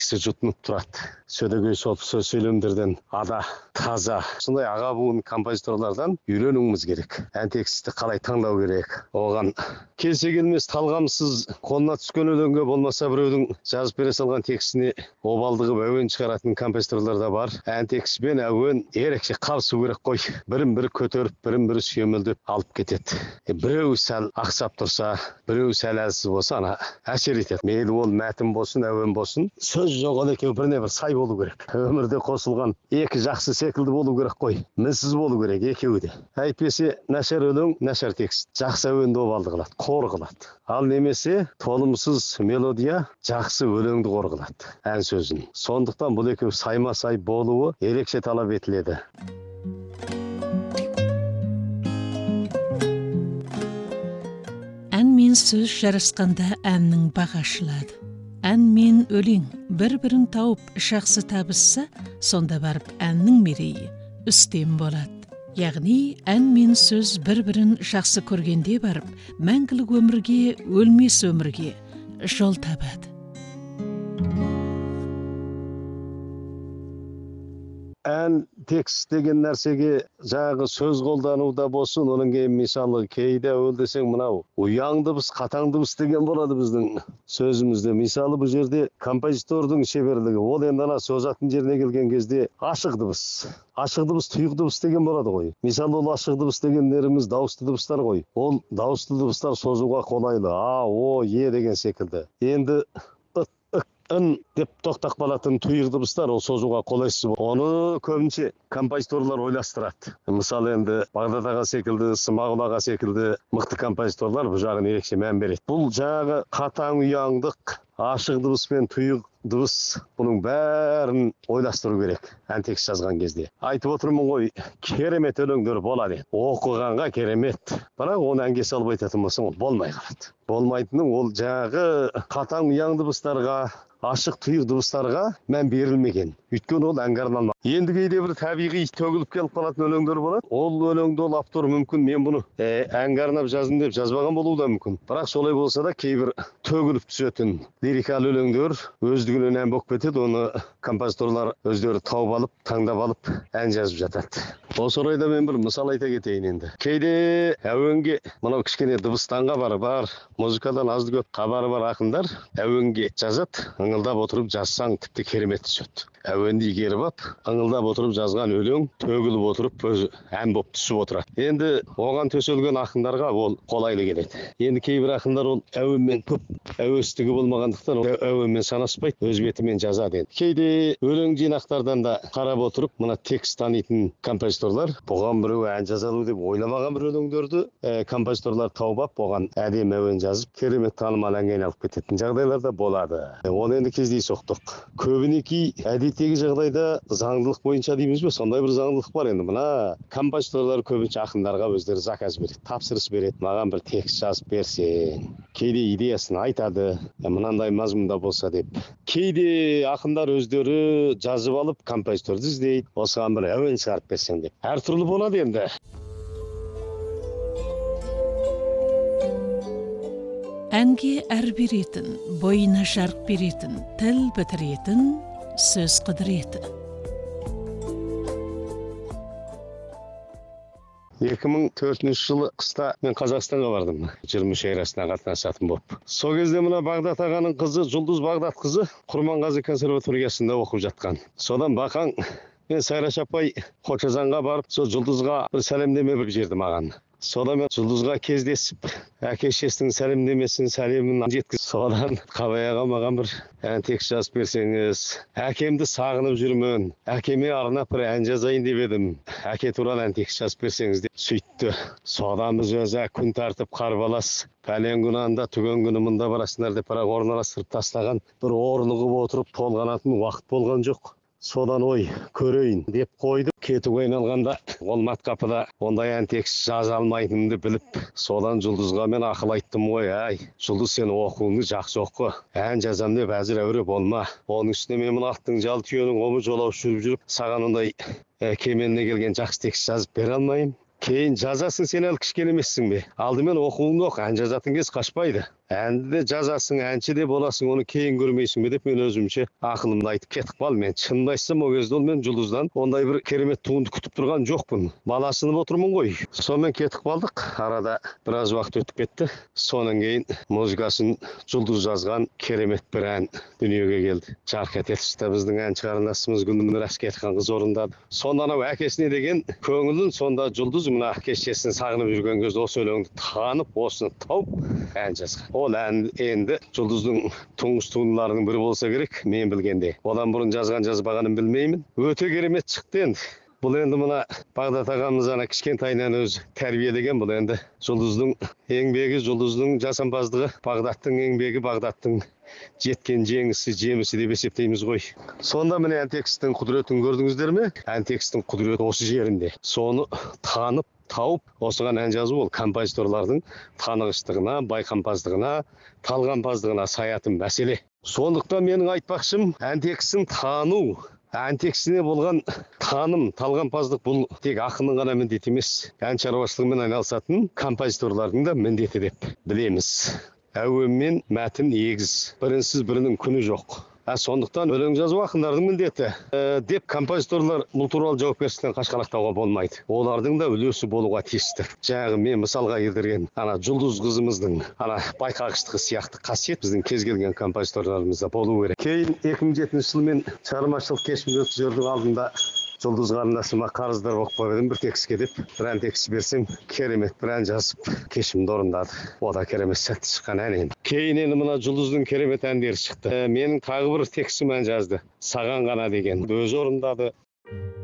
кісі жұтынып тұрады. Сөдегөй солып сөз сөйлемдерден ада, таза. Сондай аға буын композиторлардан үйренуіміз керек. Ән текстті қалай таңдау керек. Оған келсе келмес талғамсыз қолына түскен өлеңге болмаса біреудің жазып бере салған текстіне обалдығы әуен шығаратын композиторлар да бар. Ән текст пен әуен ерекше қабысу керек қой. Бірін бірі көтеріп, бірін бірі сүйемелдеп алып кетеді. Біреу сәл ақсап тұрса, біреу сәл әлсіз болса, ана әсер етеді. Мейлі ол мәтін болсын, әуен болсын, сөз жоғал екеуі біріне бір сай болу керек. Өмірде қосылған екі жақсы секілді болу керек қой. Мінсіз болу керек екеуі де. Әйтпесе нашар өлең, нашар текст. Жақсы әуенді обалды қылады, қор қылады. Ал немесе толымсыз мелодия жақсы өлеңді қор қылады, ән сөзін. Сондықтан бұл екеуі сайма-сай болуы ерекше талап етіледі. Ән мен сөз жарасқанда әннің бағашылады. Ән мен өлең бір-бірін тауып жақсы табысса, сонда барып әннің мерейі үстем болады. Яғни ән мен сөз бір-бірін жақсы көргенде барып, мәңгілік өмірге, өлмес өмірге жол табады. Ән текст деген нәрсеге жағы сөз қолдануда болсын, оның кейін мысалы кейде өл десең мынау ұяң дыбыс, қатаң дыбыс деген болады біздің сөзімізде. Мысалы бұл жерде композитордың шеберлігі, ол енді ана созатын жеріне келген кезде ашық дыбыс, тұйық дыбыс деген болады ғой. Мысалы ол ашық дыбыс дегендеріміз дауысты дыбыстар ғой. Ол дауысты дыбыстар созуға қолайлы. А, о, е деген секілді. Енді ын деп тоқтақ қалатын тұйық дыбыстар ол созуға қолайсыз. Оны көбінше композиторлар ойластырады. Мысалы енді Бағдат аға секілді, Смағұл аға секілді мықты композиторлар бұл жағын ерекше мән береді. Бұл жағы қатаң ұяңдық, ашық дыбыс пен тұйық дыбыс, бұның бәрін ойластыру керек ән текст жазған кезде. Айтып отырмын ғой, керемет өлеңдер болады. Оқығанға керемет. Бірақ оны әнге салып айтатын болсаң, ол болмай қалады. Болмайтының ол жағы қатаң ұяң дыбыстарға, ашық тұйық дыбыстарға мән берілмеген. Өйткені ол әнге арналмаған. Енді кейде бір табиғи төгіліп келіп қалатын өлеңдер болады. Ол өлеңді ол автор мүмкін мен бұны әнге арнап жаздым деп жазбаған болуы да мүмкін. Бірақ солай болса да кейбір төгіліп түсетін лирикал өлеңдер өздігінен ән болып кетеді. Оны композиторлар өздері тауып алып, таңдап алып ән жазып жатады. Осы орайда мен бір мысал айта кетейін енді. Кейде әуенге мынау кішкене дыбыстанға бар, музыкадан азды көп хабары бар ақындар әуенге жазады. Аңылдап отырып жазсаң тіпті керемет түседі. Әуенді игеріп ап, аңылдап отырып жазған өлең төгіліп отырып өзі ән болып түсіп отырады. Енді оған төселген ақындарға ол қолайлы келеді. Енді кейбір ақындар ол әуенмен көп әуестігі болмағандықтан әуенмен санаспайды, өз бетімен жазады. Кейде өлең жинақтардан да қарап отырып, мына текст танитын композиторлар бұған біреу ән жазалу деп ойламаған бір өлеңдерді композиторлар тауып ап, оған әдемі әуен жазып, керемет танымал әнге айналып кететін жағдайлар да болады. Оны енді кездейсоқтық. Көбінесе әдеттегі жағдайда заңдылық бойынша дейміз бе, сондай бір заңдылық бар. Енді мына композиторлар көбінше ақындарға өздері заказ береді, тапсырыс береді. Маған бір текст жазып берсең, кейде идеясын айтады, мынандай мазмұнда болса деп. Кейде ақындар өздері жазып алып композиторды іздейді, осыған бір әуен шығарып берсең деп. Әртүрлі болады енді. Әнге әр беретін, бойына жарық беретін, тіл бітіретін, сөз қыдыретін. 2004 жылы қыста мен Қазақстанға бардым. 20 шайрасына қатынасатын болып. Сол кезде мына Бағдат ағаның қызы, Жұлдыз Бағдат қызы, Құрманғазы консерваториясында оқып жатқан. Содан бақаң мен Сайраш апай Қочазанға барып, сол Жұлдызға бір сәлемдеме бір жерді маған. Содан мен Жұлдызға кездесіп, әке-шесінің сәлемін жеткіз. Содан Қабай аға маған бір ән текст жазып берсеңіз, әкемді сағынып жүрмін, әкеме арнап бір ән жазайын деп едім, әке туралы ән текст жазып берсеңіз деп сөйтті. Содан біз өзі күн тартып қарбалас, пәлен күні анда, түген күні мұнда барасыңдар деп бірақ орналастырып тастаған, бір орнығып отырып толғанатын уақыт болған жоқ. Содан ой көрейін деп қойды. Кетуге айналғанда ол Маткапыда ондай ән текст жаза алмайтынымды біліп, содан Жұлдызға мен ақыл айттым ғой, Жұлдыз сен оқуыңды жақсы оқы, ән жазам деп әзір әуре болма. Оның үстіне мен мына аттың жал түйенің омы жолаушы жүріп, саған ондай кеменіне келген жақсы текст жазып бере алмайым. Кейін жазасың, сен әлі кішкене емессің бе? Алдымен оқуыңды оқы, ән жазатын кез қашпайды. әнді де жазасың, әнші де боласың, оны кейін көрмейсің бе деп мен өзімше ақылымды айтып кетіп қалдым. Мен шынымды айтсам, ол кезде мен жұлдыздан ондай бір керемет туынды күтіп тұрған жоқпын. Баласынып отырмын ғой. Сонымен кетіп қалдық. Арада біраз уақыт өтіп кетті. Сонан кейін музыкасын жұлдыз жазған керемет бір ән дүниеге келді. Жарқ етеді. Біздің әнші қарындасымыз Гүлнұр Әскетханқызы орындады. Сонда анау әкесіне деген көңілін, сонда жұлдыз мына кешесін сағынып жүрген кезде осы өлеңді танып, осыны тауып ән жазған. Ол ән енді жұлдыздың тұңғыш туындыларының бірі болса керек, мен білгенде. Одан бұрын жазған жазбағанын білмеймін. Өте керемет шықты енді. Бұл енді мына Бағдат ағамыз ана кішкентайынан өзі тәрбиелеген. Бұл енді жұлдыздың еңбегі, жұлдыздың жасампаздығы, Бағдаттың еңбегі, Бағдаттың жеткен жемісі деп есептейміз ғой. Сонда міне ән текстің құдіретін көрдіңіздер ме? Ән текстің құдіреті осы жерінде. Соны танып, тауып, осыған ән жазу ол композиторлардың танығыштығына, байқампаздығына, талғампаздығына саятын мәселе. Сондықтан менің айтпақшым, ән текстін тану, ән текстіне болған таным, талғампаздық бұл тек ақынның ғана міндеті емес, ән шаруашылығымен айналысатын композиторлардың да міндеті деп білеміз. Әуен мен мәтін егіз, бірінсіз бірінің күні жоқ. Сондықтан өлең жазу ақындардың міндеті деп композиторлар бұл туралы жауапкершіліктен қашқалақтауға болмайды. Олардың да үлесі болуға тиісті. Жаңағы мен мысалға келтірген ана жұлдыз қызымыздың ана байқағыштығы сияқты қасиет біздің кез келген композиторларымызда болу керек. Кейін 2007 жылы мен шығармашылық кешімді өткізердің алдында жұлдыз қарындасыма қарыздар болып қойдым, бір текстке деп бір ән текст берсем, керемет бір ән жазып кешімді орындады. О да керемет сәтті шыққан ән енді. Кейін енді мына жұлдыздың керемет әндері шықты. Менің тағы бір текстім ән жазды, саған ғана деген. Өзі орындады.